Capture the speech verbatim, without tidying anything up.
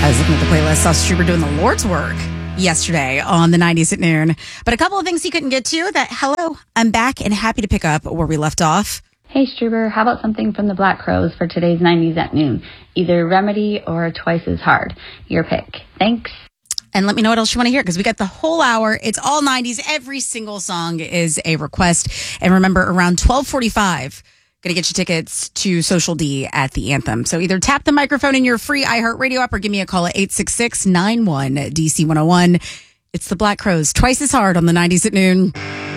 I was looking at the playlist, saw Struber doing the Lord's work yesterday on the nineties at noon. But a couple of things he couldn't get to that, hello, I'm back and happy to pick up where we left off. Hey, Struber, how about something from the Black Crowes for today's nineties at noon? Either Remedy or Twice as Hard. Your pick. Thanks. And let me know what else you want to hear, because we got the whole hour. It's all nineties. Every single song is a request. And remember, around twelve forty-five, going to get you tickets to Social D at the Anthem. So either tap the microphone in your free iHeartRadio app or give me a call at eight six six, nine one, D C one oh one. It's the Black Crowes, Twice as Hard on the nineties at noon.